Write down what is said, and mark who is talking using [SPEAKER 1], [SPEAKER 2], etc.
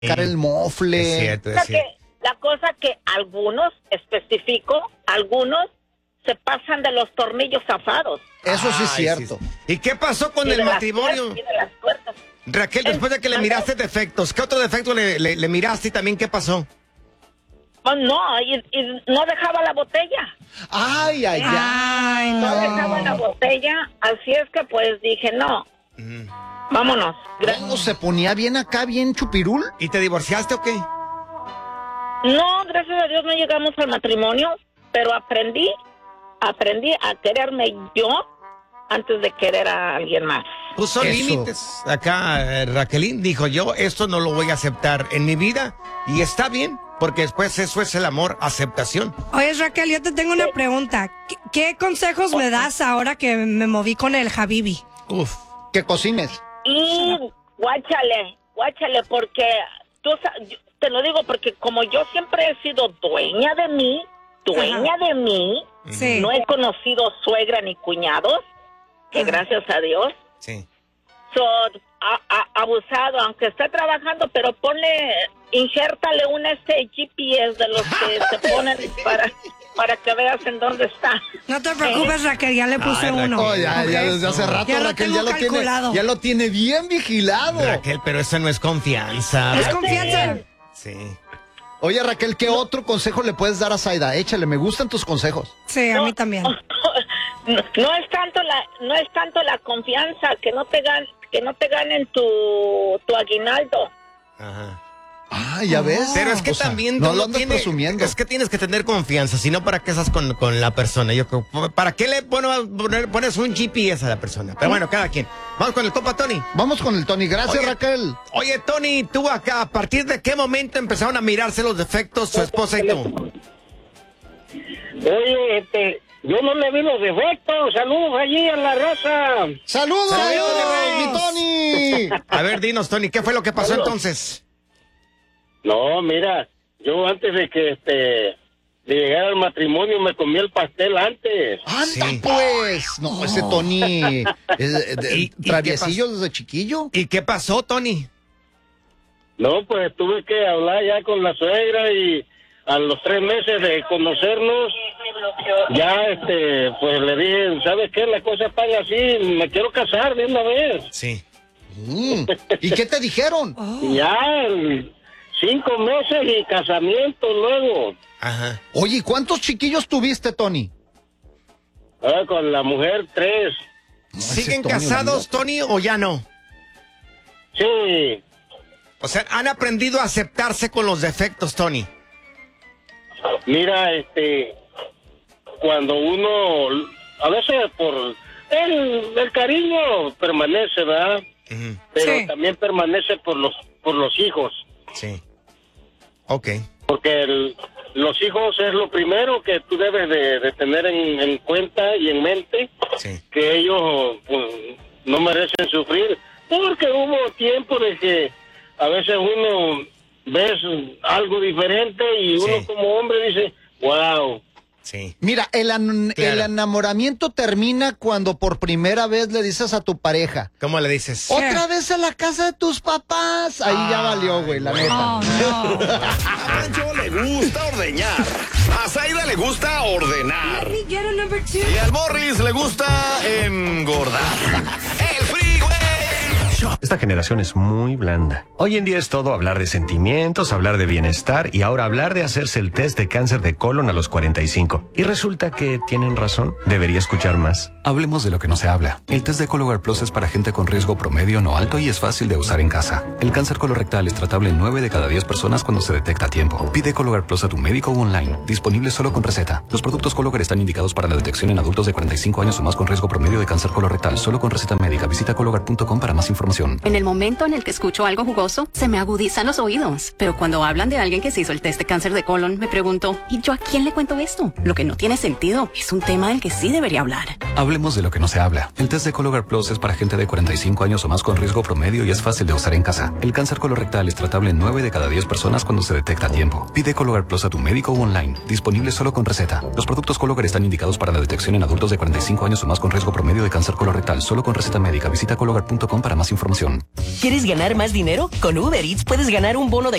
[SPEAKER 1] el mofle.
[SPEAKER 2] Es cierto,
[SPEAKER 3] La cosa que algunos, especifico, algunos se pasan de los tornillos zafados.
[SPEAKER 1] Eso sí es cierto.
[SPEAKER 2] Sí. ¿Y qué pasó con el matrimonio? Raquel, después de que le miraste defectos, ¿qué otro defecto le miraste y también qué pasó?
[SPEAKER 3] Oh, no, y no dejaba la botella.
[SPEAKER 1] Ay,
[SPEAKER 3] no dejaba la botella, así es que pues dije, no, vámonos.
[SPEAKER 1] ¿Cómo se ponía bien acá, bien chupirul?
[SPEAKER 2] ¿Y te divorciaste o qué?
[SPEAKER 3] No, gracias a Dios no llegamos al matrimonio, pero aprendí a quererme yo antes de querer a alguien más.
[SPEAKER 2] Puso límites. Acá Raquelín dijo, yo esto no lo voy a aceptar en mi vida y está bien, porque después eso es el amor, aceptación.
[SPEAKER 4] Oye, Raquel, yo te tengo una pregunta. ¿Qué consejos me das ahora que me moví con el Habibi?
[SPEAKER 1] Que cocines.
[SPEAKER 3] Y guáchale, porque yo te lo digo porque como yo siempre he sido dueña de mí,
[SPEAKER 4] sí.
[SPEAKER 3] No he conocido suegra ni cuñados, que gracias a Dios.
[SPEAKER 2] Sí.
[SPEAKER 3] Abusado, aunque esté trabajando, pero insértale un GPS de los que se ponen para que veas en dónde está.
[SPEAKER 4] No te preocupes, Raquel, ya le puse uno.
[SPEAKER 1] Oh, ya desde hace rato,
[SPEAKER 4] ya
[SPEAKER 1] Raquel,
[SPEAKER 4] ya
[SPEAKER 1] lo tiene bien vigilado.
[SPEAKER 2] Raquel, pero eso no es confianza.
[SPEAKER 4] Es confianza.
[SPEAKER 2] Sí.
[SPEAKER 1] Oye, Raquel, ¿qué otro consejo le puedes dar a Zaida? Échale, me gustan tus consejos.
[SPEAKER 4] Sí, a mí también.
[SPEAKER 3] No es tanto la confianza, que no te ganen tu aguinaldo.
[SPEAKER 2] Ajá.
[SPEAKER 1] Ah, ya ves.
[SPEAKER 2] Pero es que también
[SPEAKER 1] no lo andas presumiendo.
[SPEAKER 2] Es que tienes que tener confianza, si no, ¿para qué estás con la persona? Yo creo, ¿para qué le pones un GPS a la persona? Pero bueno, cada quien. Vamos con el compa Tony.
[SPEAKER 1] Vamos con el Tony. Gracias, Raquel.
[SPEAKER 2] Oye, Tony, tú acá, ¿a partir de qué momento empezaron a mirarse los defectos su esposa y tú?
[SPEAKER 5] Oye, yo no le vi los defectos. Saludos allí a la raza.
[SPEAKER 1] ¡Saludos, mi Tony!
[SPEAKER 2] A ver, dinos, Tony, ¿qué fue lo que pasó entonces?
[SPEAKER 5] No, mira, yo antes de que de llegar al matrimonio me comí el pastel antes.
[SPEAKER 1] ¡Anda, pues! No, ese Tony traviesillo desde chiquillo.
[SPEAKER 2] ¿Y qué pasó, Tony?
[SPEAKER 5] No, pues tuve que hablar ya con la suegra y a los 3 meses de conocernos, ya pues le dije, ¿sabes qué? La cosa está así, me quiero casar de una vez.
[SPEAKER 2] Sí.
[SPEAKER 1] ¿Y qué te dijeron?
[SPEAKER 5] Ya, 5 meses y casamiento luego.
[SPEAKER 2] Ajá.
[SPEAKER 1] Oye, ¿y cuántos chiquillos tuviste, Tony?
[SPEAKER 5] Con la mujer 3.
[SPEAKER 2] ¿Siguen casados, Tony, o ya no?
[SPEAKER 5] Sí.
[SPEAKER 2] O sea, han aprendido a aceptarse con los defectos, Tony.
[SPEAKER 5] Mira, cuando uno, a veces por el cariño permanece, ¿verdad?
[SPEAKER 2] Uh-huh.
[SPEAKER 5] Pero
[SPEAKER 4] sí.
[SPEAKER 5] también permanece por los hijos.
[SPEAKER 2] Sí. Ok.
[SPEAKER 5] Porque los hijos es lo primero que tú debes de tener en cuenta y en mente.
[SPEAKER 2] Sí.
[SPEAKER 5] Que ellos pues, no merecen sufrir. Porque hubo tiempo de que a veces uno ves algo diferente y uno como hombre dice, wow.
[SPEAKER 2] Sí.
[SPEAKER 1] Mira, el enamoramiento termina cuando por primera vez le dices a tu pareja,
[SPEAKER 2] ¿cómo le dices?
[SPEAKER 1] ¿otra vez a la casa de tus papás? Ahí ya valió, güey, la neta.
[SPEAKER 4] Oh, no.
[SPEAKER 6] A Pancho le gusta ordeñar. A Zaida le gusta ordenar.
[SPEAKER 4] Let me get a number 2.
[SPEAKER 6] Y al Morris le gusta engordar. El Freeway Show.
[SPEAKER 7] Esta generación es muy blanda. Hoy en día es todo hablar de sentimientos, hablar de bienestar y ahora hablar de hacerse el test de cáncer de colon a los 45. Y resulta que tienen razón. Debería escuchar más.
[SPEAKER 8] Hablemos de lo que no se habla. El test de Cologuard Plus es para gente con riesgo promedio no alto y es fácil de usar en casa. El cáncer colorectal es tratable en 9 de cada 10 personas cuando se detecta a tiempo. Pide Cologuard Plus a tu médico o online. Disponible solo con receta. Los productos Cologuard están indicados para la detección en adultos de 45 años o más con riesgo promedio de cáncer colorectal. Solo con receta médica. Visita Cologuard.com para más información.
[SPEAKER 9] En el momento en el que escucho algo jugoso, se me agudizan los oídos. Pero cuando hablan de alguien que se hizo el test de cáncer de colon, me pregunto, ¿y yo a quién le cuento esto? Lo que no tiene sentido. Es un tema del que sí debería hablar.
[SPEAKER 8] Hablemos de lo que no se habla. El test de Cologuard Plus es para gente de 45 años o más con riesgo promedio y es fácil de usar en casa. El cáncer colorectal es tratable en 9 de cada 10 personas cuando se detecta a tiempo. Pide Cologuard Plus a tu médico o online. Disponible solo con receta. Los productos Cologuard están indicados para la detección en adultos de 45 años o más con riesgo promedio de cáncer colorectal. Solo con receta médica. Visita Cologuard.com para más información. información.
[SPEAKER 10] ¿Quieres ganar más dinero? Con Uber Eats puedes ganar un bono de